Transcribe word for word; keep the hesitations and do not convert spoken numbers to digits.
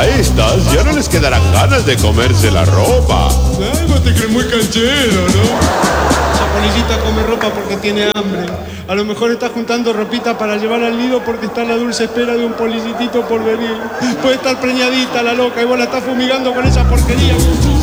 A estas ya no les quedarán ganas de comerse la ropa. Ay, vos te crees muy canchero, ¿no? Esa polillita come ropa porque tiene hambre. A lo mejor está juntando ropita para llevar al nido porque está en la dulce espera de un polillitito por venir. Puede estar preñadita la loca y vos la estás fumigando con esa porquería.